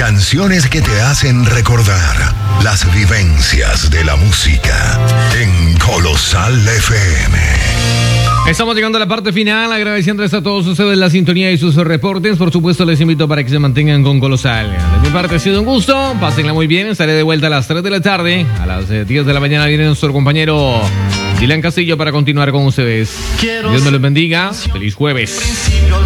Canciones que te hacen recordar las vivencias de la música en Colosal FM. Estamos llegando a la parte final, agradeciéndoles a todos ustedes la sintonía y sus reportes. Por supuesto, les invito para que se mantengan con Colosal. De mi parte ha sido un gusto, pásenla muy bien. Estaré de vuelta a las 3 de la tarde. A las 10 de la mañana viene nuestro compañero Dylan Castillo para continuar con ustedes. Dios me los bendiga. Feliz jueves.